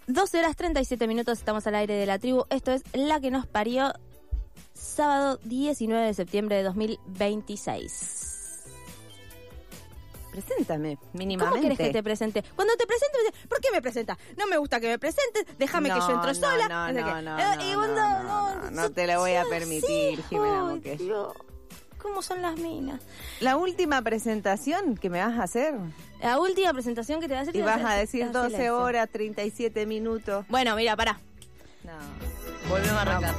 12 horas 37 minutos, estamos al aire de la tribu. Esto es La que nos parió, sábado 19 de septiembre de 2026. Preséntame, mínimamente. ¿Cómo querés que te presente? Cuando te presente, me dice, ¿por qué me presentas? No me gusta que me presentes, déjame que yo entro sola. No te lo voy a permitir, Jimena Moquesh. ¿Cómo son las minas? La última presentación que me vas a hacer. La última presentación que te vas a hacer. Y vas a decir 12 horas, 37 minutos. Bueno, mira, pará. No, volvemos a arrancar.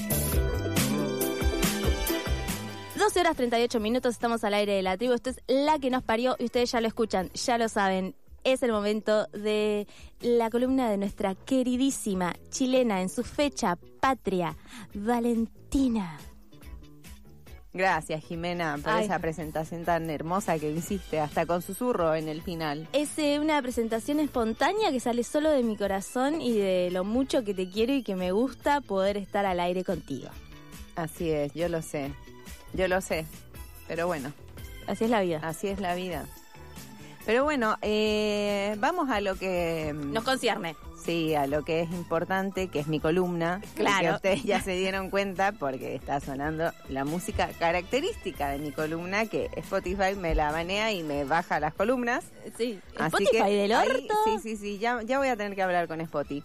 12 horas 38 minutos, estamos al aire de la tribu. Esto es La que nos parió y ustedes ya lo escuchan, ya lo saben. Es el momento de la columna de nuestra queridísima chilena en su fecha patria, Valentina. Gracias, Jimena, por esa presentación tan hermosa que hiciste, hasta con susurro en el final. Es una presentación espontánea que sale solo de mi corazón y de lo mucho que te quiero y que me gusta poder estar al aire contigo. Así es, yo lo sé, pero bueno. Así es la vida. Así es la vida. Pero bueno, vamos a lo que... nos concierne. Sí, a lo que es importante, que es mi columna. Claro. Que ustedes ya se dieron cuenta porque está sonando la música característica de mi columna, que Spotify me la banea y me baja las columnas. Sí, así Spotify que del orto. Sí, ya voy a tener que hablar con Spotify.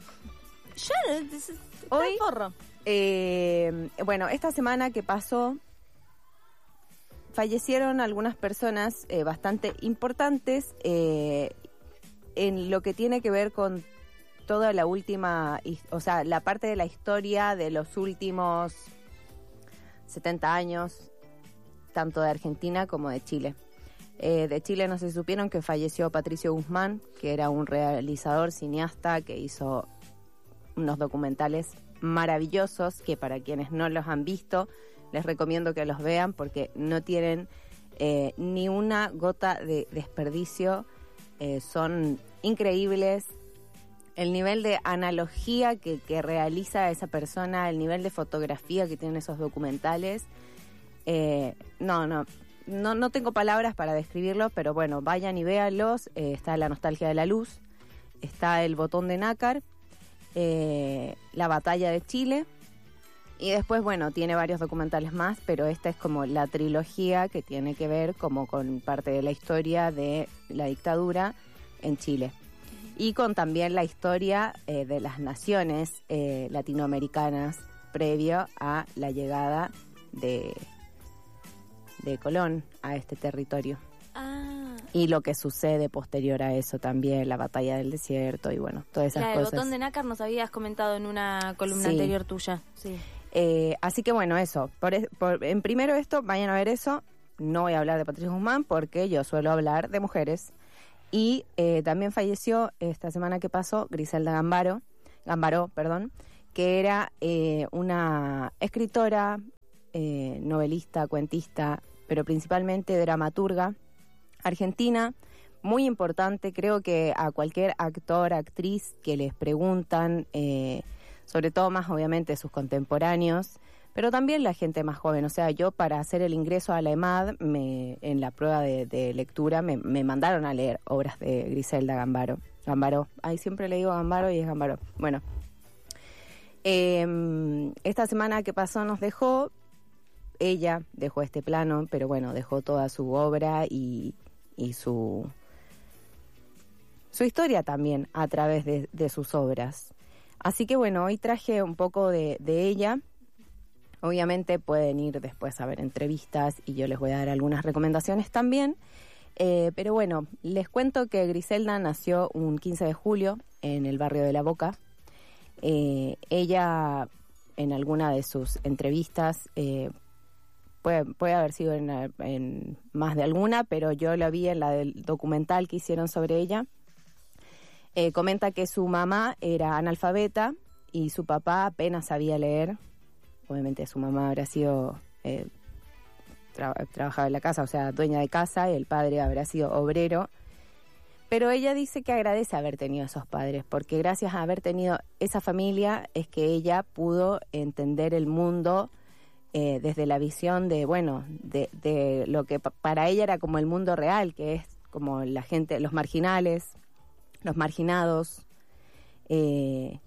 Hoy, porro. Bueno, esta semana que pasó, fallecieron algunas personas bastante importantes en lo que tiene que ver con toda la última, o sea, la parte de la historia de los últimos 70 años, tanto de Argentina como de Chile. De Chile no se supieron que falleció Patricio Guzmán, que era un realizador, cineasta, que hizo unos documentales maravillosos, que para quienes no los han visto, les recomiendo que los vean porque no tienen ni una gota de desperdicio, son increíbles. El nivel de analogía que realiza esa persona, el nivel de fotografía que tienen esos documentales, no tengo palabras para describirlo, pero bueno, vayan y véanlos. Está La nostalgia de la luz, está El botón de nácar, La batalla de Chile, y después, bueno, tiene varios documentales más, pero esta es como la trilogía que tiene que ver como con parte de la historia de la dictadura en Chile. Y con también la historia de las naciones latinoamericanas previo a la llegada de Colón a este territorio. Y lo que sucede posterior a eso también, la batalla del desierto y bueno, todas esas cosas. El botón de nácar nos habías comentado en una columna anterior tuya. Sí. Así que bueno, eso. En primero esto, vayan a ver eso. No voy a hablar de Patricio Guzmán porque yo suelo hablar de mujeres. Y también falleció esta semana que pasó Griselda Gambaró, que era una escritora, novelista, cuentista, pero principalmente dramaturga argentina, muy importante. Creo que a cualquier actor, actriz que les preguntan, sobre todo más obviamente sus contemporáneos, pero también la gente más joven. O sea, yo para hacer el ingreso a la EMAD, en la prueba de lectura, me mandaron a leer obras de Griselda Gambaró. Ahí siempre le digo Gambaró y es Gambaró. Bueno, esta semana que pasó nos dejó, ella dejó este plano, pero bueno, dejó toda su obra y su historia también a través de sus obras. Así que bueno, hoy traje un poco de ella. Obviamente pueden ir después a ver entrevistas y yo les voy a dar algunas recomendaciones también. Pero bueno, les cuento que Griselda nació un 15 de julio en el barrio de La Boca. Ella, en alguna de sus entrevistas, puede haber sido en más de alguna, pero yo la vi en la del documental que hicieron sobre ella. Comenta que su mamá era analfabeta y su papá apenas sabía leer. Obviamente su mamá habrá sido, trabajaba en la casa, o sea, dueña de casa, y el padre habrá sido obrero. Pero ella dice que agradece haber tenido esos padres, porque gracias a haber tenido esa familia es que ella pudo entender el mundo desde la visión de lo que para ella era como el mundo real, que es como la gente, los marginales, los marginados, que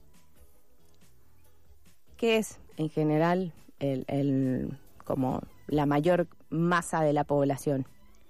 es en general como la mayor masa de la población.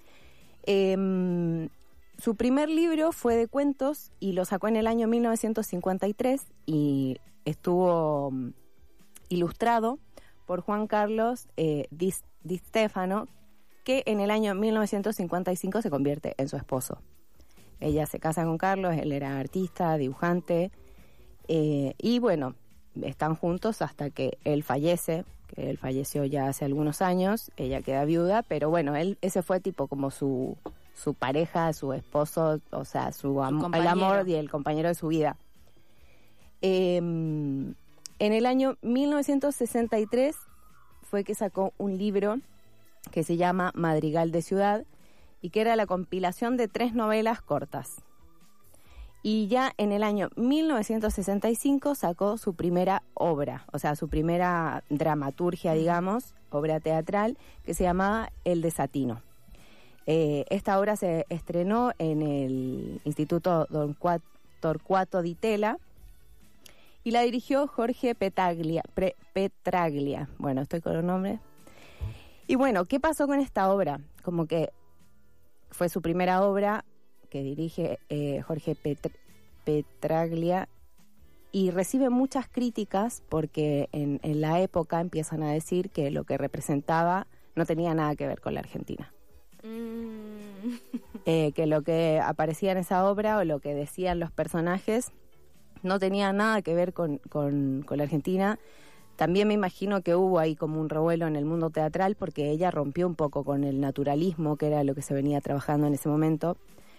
Su primer libro fue de cuentos y lo sacó en el año 1953 y estuvo ilustrado por Juan Carlos Di Stefano, que en el año 1955 se convierte en su esposo. Ella se casa con Carlos, él era artista, dibujante, y bueno, están juntos hasta que él fallece, que él falleció ya hace algunos años, ella queda viuda, pero bueno, ese fue tipo como su pareja, su esposo, o sea, el amor y el compañero de su vida. En el año 1963 fue que sacó un libro que se llama Madrigal de Ciudad y que era la compilación de 3 novelas cortas. Y ya en el año 1965 sacó su primera obra, o sea, su primera dramaturgia, digamos, obra teatral, que se llamaba El Desatino. Esta obra se estrenó en el Instituto Torcuato Di Tella y la dirigió Jorge Petraglia. Bueno, estoy con los nombres. Y bueno, ¿qué pasó con esta obra? Como que fue su primera obra que dirige Jorge Petraglia y recibe muchas críticas porque en la época empiezan a decir que lo que representaba no tenía nada que ver con la Argentina. Que lo que aparecía en esa obra o lo que decían los personajes no tenía nada que ver con la Argentina. También me imagino que hubo ahí como un revuelo en el mundo teatral porque ella rompió un poco con el naturalismo, que era lo que se venía trabajando en ese momento.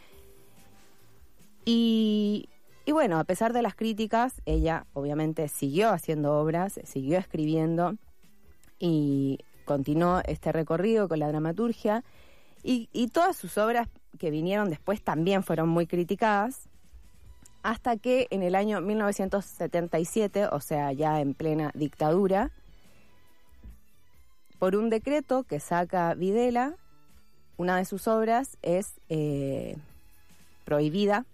Y bueno, a pesar de las críticas, ella obviamente siguió haciendo obras, siguió escribiendo y continuó este recorrido con la dramaturgia. Y todas sus obras que vinieron después también fueron muy criticadas, hasta que en el año 1977, o sea, ya en plena dictadura, por un decreto que saca Videla, una de sus obras es prohibida,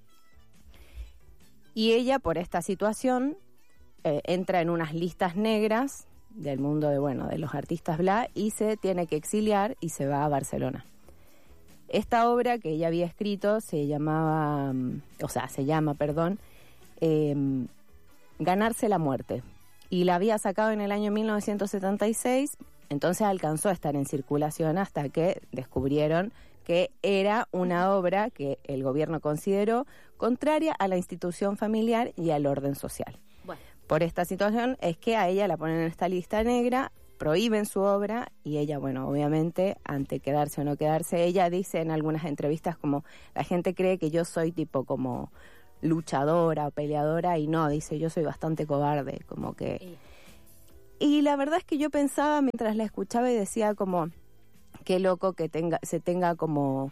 y ella, por esta situación, entra en unas listas negras del mundo de los artistas bla, y se tiene que exiliar y se va a Barcelona. Esta obra que ella había escrito se llama, Ganarse la muerte, y la había sacado en el año 1976, entonces alcanzó a estar en circulación hasta que descubrieron que era una obra que el gobierno consideró contraria a la institución familiar y al orden social. Bueno. Por esta situación es que a ella la ponen en esta lista negra, prohíben su obra y ella, bueno, obviamente, ante quedarse o no quedarse, ella dice en algunas entrevistas como, la gente cree que yo soy tipo como luchadora o peleadora y no, dice, yo soy bastante cobarde, como que... Sí. Y la verdad es que yo pensaba mientras la escuchaba y decía como, qué loco que se tenga como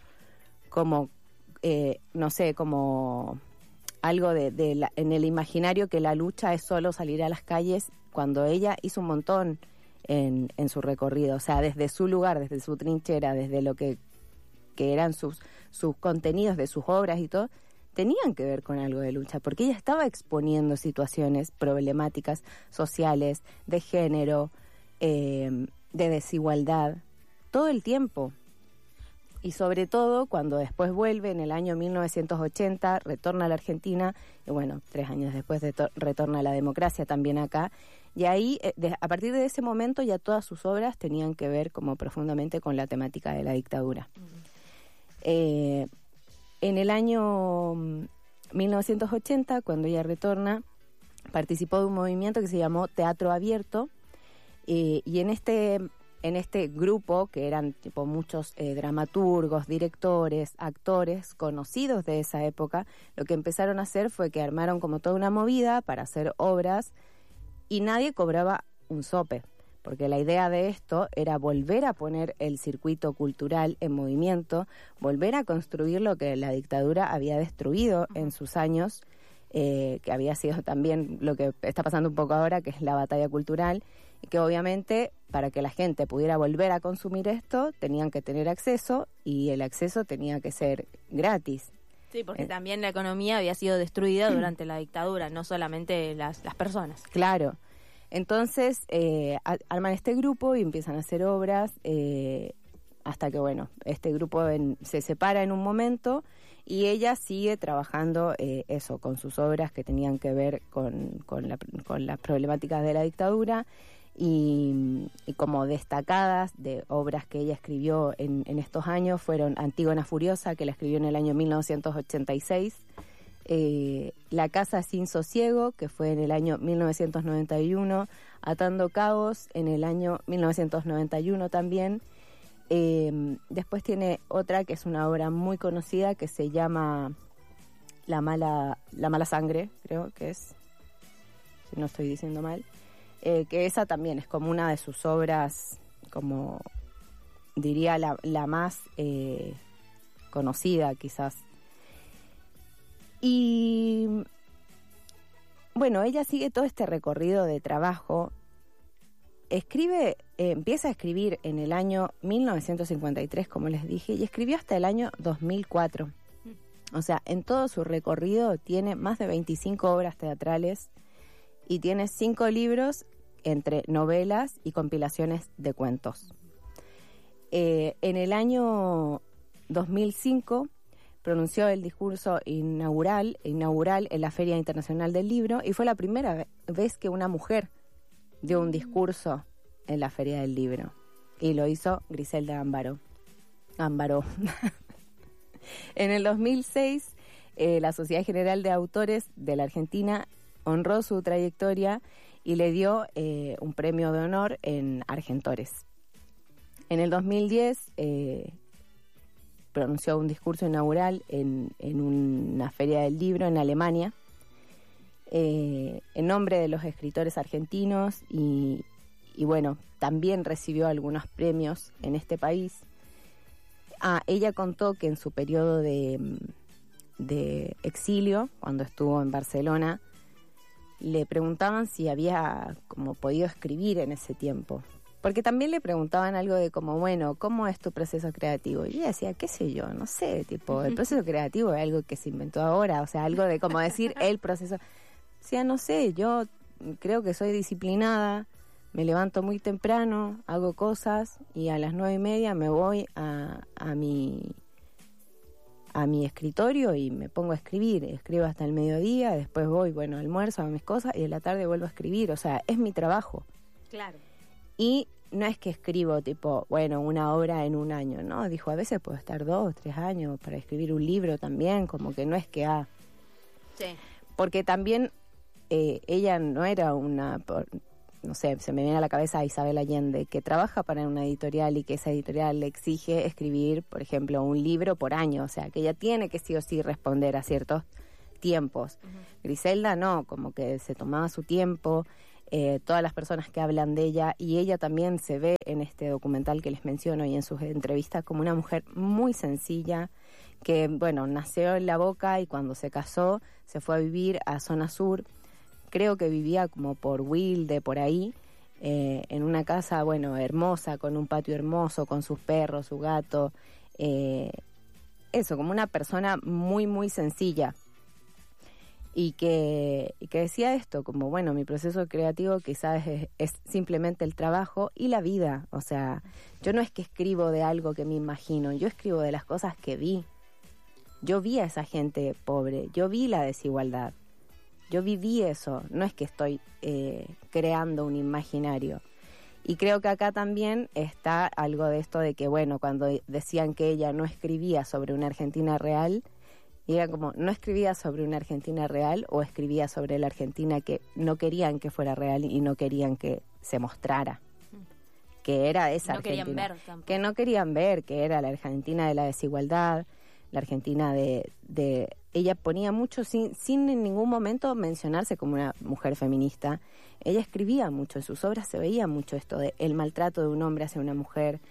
no sé, como algo en el imaginario que la lucha es solo salir a las calles, cuando ella hizo un montón en su recorrido, o sea, desde su lugar, desde su trinchera, desde lo que eran sus contenidos de sus obras y todo, tenían que ver con algo de lucha, porque ella estaba exponiendo situaciones problemáticas sociales, de género, de desigualdad, todo el tiempo. Y sobre todo cuando después vuelve en el año 1980, retorna a la Argentina, y bueno, 3 años después retorna a la democracia también acá, y ahí, a partir de ese momento, ya todas sus obras tenían que ver como profundamente con la temática de la dictadura. En el año 1980, cuando ella retorna, participó de un movimiento que se llamó Teatro Abierto, y en este grupo, que eran tipo muchos dramaturgos, directores, actores conocidos de esa época, lo que empezaron a hacer fue que armaron como toda una movida para hacer obras y nadie cobraba un sope, porque la idea de esto era volver a poner el circuito cultural en movimiento, volver a construir lo que la dictadura había destruido en sus años, que había sido también lo que está pasando un poco ahora, que es la batalla cultural, y que obviamente para que la gente pudiera volver a consumir esto tenían que tener acceso y el acceso tenía que ser gratis. Sí, porque también la economía había sido destruida durante la dictadura, no solamente las personas. Claro. Entonces, arman este grupo y empiezan a hacer obras, hasta que, bueno, este grupo se separa en un momento y ella sigue trabajando con sus obras que tenían que ver con las problemáticas de la dictadura y como destacadas de obras que ella escribió en estos años fueron Antígona Furiosa, que la escribió en el año 1986, La Casa Sin Sosiego, que fue en el año 1991, Atando Cabos en el año 1991 también. Después tiene otra que es una obra muy conocida que se llama La Mala Sangre, creo que es, si no estoy diciendo mal, que esa también es como una de sus obras, como diría la más conocida quizás. Y bueno, ella sigue todo este recorrido de trabajo. Empieza a escribir en el año 1953, como les dije, y escribió hasta el año 2004. O sea, en todo su recorrido tiene más de 25 obras teatrales y tiene 5 libros entre novelas y compilaciones de cuentos. En el año 2005 pronunció el discurso inaugural en la Feria Internacional del Libro y fue la primera vez que una mujer dio un discurso en la Feria del Libro y lo hizo Griselda Gámbaro. En el 2006 la Sociedad General de Autores de la Argentina honró su trayectoria y le dio un premio de honor en Argentores. En el 2010 pronunció un discurso inaugural en una feria del libro en Alemania, en nombre de los escritores argentinos y bueno, también recibió algunos premios en este país. Ella contó que en su periodo de exilio, cuando estuvo en Barcelona, le preguntaban si había como podido escribir en ese tiempo. Porque también le preguntaban algo de como, bueno, ¿cómo es tu proceso creativo? Y ella decía, qué sé yo, no sé, tipo, el proceso creativo es algo que se inventó ahora, o sea, algo de como decir el proceso. Decía, no sé, yo creo que soy disciplinada, me levanto muy temprano, hago cosas y a las 9:30 me voy a mi escritorio y me pongo a escribir. Escribo hasta el mediodía, después voy, bueno, almuerzo, hago mis cosas y en la tarde vuelvo a escribir. O sea, es mi trabajo. Claro. Y no es que escribo, tipo, bueno, una obra en un año, ¿no? Dijo, a veces puedo estar 2, 3 años para escribir un libro también, como que no es que... Sí. Porque también ella no era no sé, se me viene a la cabeza a Isabel Allende, que trabaja para una editorial y que esa editorial le exige escribir, por ejemplo, un libro por año, o sea, que ella tiene que sí o sí responder a ciertos tiempos. Griselda no, como que se tomaba su tiempo, todas las personas que hablan de ella, y ella también se ve en este documental que les menciono y en sus entrevistas como una mujer muy sencilla, que, bueno, nació en La Boca y cuando se casó se fue a vivir a Zona Sur. Creo que vivía como por Wilde, por ahí, en una casa, bueno, hermosa, con un patio hermoso, con sus perros, su gato. Eso, como una persona muy, muy sencilla. Y que decía esto, como, bueno, mi proceso creativo quizás es simplemente el trabajo y la vida. O sea, yo no es que escribo de algo que me imagino, yo escribo de las cosas que vi. Yo vi a esa gente pobre, yo vi la desigualdad. Yo viví eso, no es que estoy creando un imaginario. Y creo que acá también está algo de esto de que, bueno, cuando decían que ella no escribía sobre una Argentina real, y era como, no escribía sobre una Argentina real o escribía sobre la Argentina que no querían que fuera real y no querían que se mostrara. Que era esa Argentina. No querían ver tampoco. Que no querían ver, que era la Argentina de la desigualdad, la Argentina de ella ponía mucho sin en ningún momento mencionarse como una mujer feminista. Ella escribía mucho, en sus obras se veía mucho esto de el maltrato de un hombre hacia una mujer,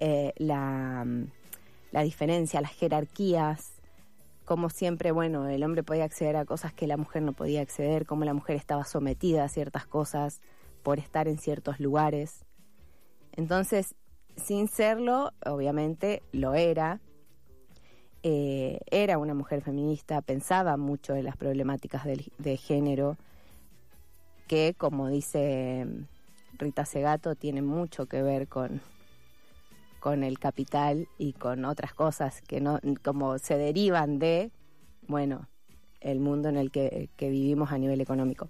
la diferencia, las jerarquías, como siempre, bueno, el hombre podía acceder a cosas que la mujer no podía acceder, como la mujer estaba sometida a ciertas cosas por estar en ciertos lugares. Entonces, sin serlo, obviamente lo era. era una mujer feminista, pensaba mucho en las problemáticas de género, que, como dice Rita Segato, tiene mucho que ver con el capital y con otras cosas que no, como se derivan de, bueno, el mundo en el que vivimos a nivel económico.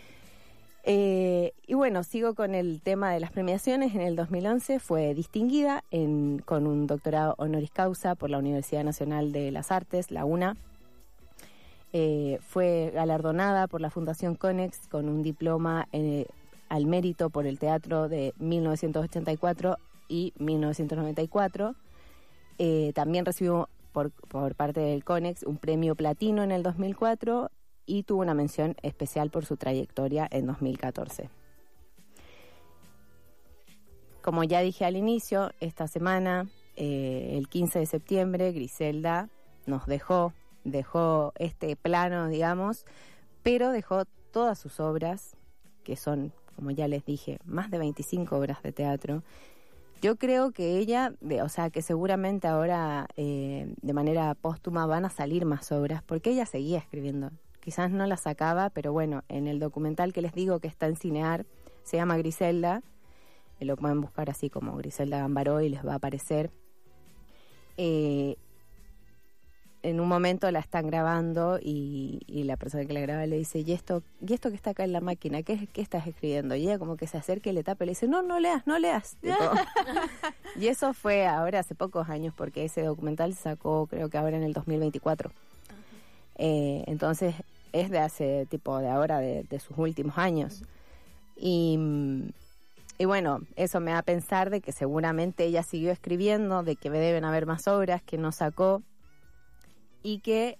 Y bueno, sigo con el tema de las premiaciones. En el 2011 fue distinguida con un doctorado honoris causa por la Universidad Nacional de las Artes, la UNA. Fue galardonada por la Fundación Konex con un diploma al mérito por el teatro de 1984 y 1994. También recibió por parte del Konex un premio platino en el 2004 y tuvo una mención especial por su trayectoria en 2014. Como ya dije al inicio, esta semana, el 15 de septiembre, Griselda nos dejó este plano, digamos, pero dejó todas sus obras, que son, como ya les dije, más de 25 obras de teatro. Yo creo que ella, que seguramente ahora de manera póstuma van a salir más obras, porque ella seguía escribiendo. Quizás no las sacaba, pero bueno, en el documental que les digo que está en Cinear, se llama Griselda, lo pueden buscar así como Griselda Gambaró y les va a aparecer. En un momento la están grabando y la persona que la graba le dice, ¿y esto que está acá en la máquina? ¿Qué estás escribiendo? Y ella como que se acerca y le tapa y le dice, no leas. Tipo. Y eso fue ahora hace pocos años, porque ese documental se sacó creo que ahora en el 2024. Entonces es de hace tipo de ahora, de sus últimos años. Y bueno, eso me da a pensar de que seguramente ella siguió escribiendo, de que deben haber más obras que no sacó y que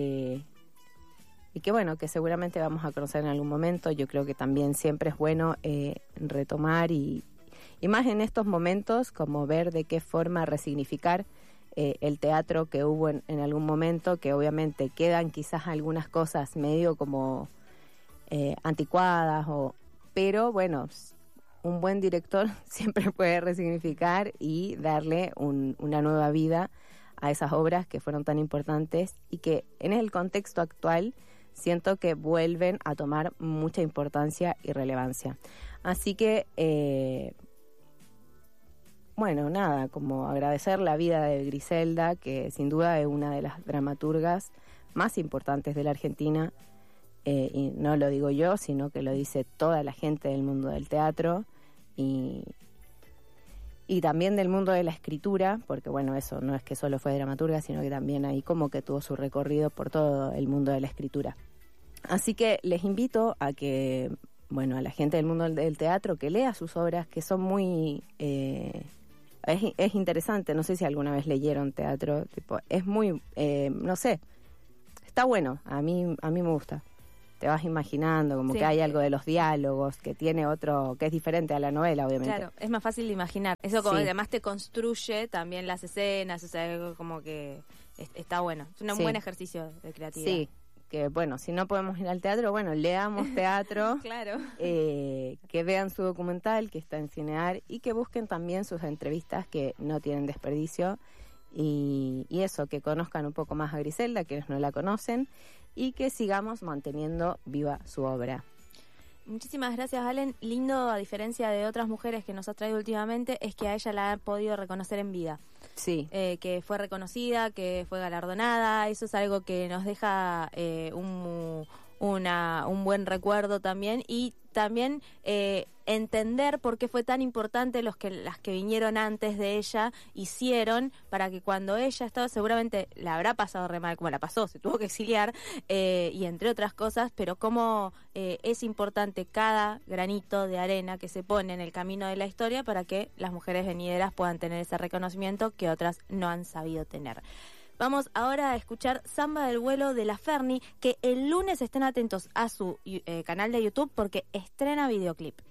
bueno, que seguramente vamos a conocer en algún momento. Yo creo que también siempre es bueno retomar y más en estos momentos, como ver de qué forma resignificar el teatro que hubo en algún momento, que obviamente quedan quizás algunas cosas medio como anticuadas, pero bueno, un buen director siempre puede resignificar y darle una nueva vida a esas obras que fueron tan importantes y que en el contexto actual siento que vuelven a tomar mucha importancia y relevancia. Así que bueno, nada, como agradecer la vida de Griselda, que sin duda es una de las dramaturgas más importantes de la Argentina, y no lo digo yo, sino que lo dice toda la gente del mundo del teatro y también del mundo de la escritura, porque bueno, eso no es que solo fue dramaturga, sino que también ahí como que tuvo su recorrido por todo el mundo de la escritura. Así que les invito a que, bueno, a la gente del mundo del teatro que lea sus obras, que son muy... Es interesante, no sé si alguna vez leyeron teatro, tipo, es muy, no sé, está bueno, a mí me gusta. Te vas imaginando, como que hay algo de los diálogos, que tiene otro, que es diferente a la novela, obviamente. Claro, es más fácil de imaginar. Eso como además te construye también las escenas, o sea, algo como que está bueno. Es un buen ejercicio de creatividad. Sí, que bueno, si no podemos ir al teatro, bueno, leamos teatro. Claro. Que vean su documental, que está en Cinear, y que busquen también sus entrevistas, que no tienen desperdicio. Y eso, que conozcan un poco más a Griselda, quienes no la conocen, y que sigamos manteniendo viva su obra. Muchísimas gracias, Valen. Lindo, a diferencia de otras mujeres que nos has traído últimamente, es que a ella la han podido reconocer en vida. Sí. Que fue reconocida, que fue galardonada. Eso es algo que nos deja un buen recuerdo también, y también entender por qué fue tan importante las que vinieron antes de ella hicieron, para que cuando ella estaba, seguramente la habrá pasado re mal como la pasó, se tuvo que exiliar y entre otras cosas, pero cómo es importante cada granito de arena que se pone en el camino de la historia para que las mujeres venideras puedan tener ese reconocimiento que otras no han sabido tener. Vamos ahora a escuchar Samba del Vuelo de La Ferni, que el lunes estén atentos a su canal de YouTube porque estrena videoclip.